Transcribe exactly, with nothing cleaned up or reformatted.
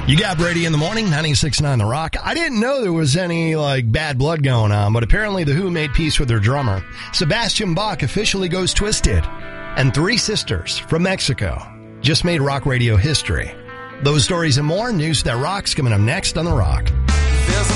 You got Brady in the morning, ninety-six point nine The Rock. I didn't know there was any, like, bad blood going on, but apparently The Who made peace with their drummer. Sebastian Bach officially goes twisted. And Three Sisters from Mexico just made rock radio history. Those stories and more, news that rocks coming up next on The Rock.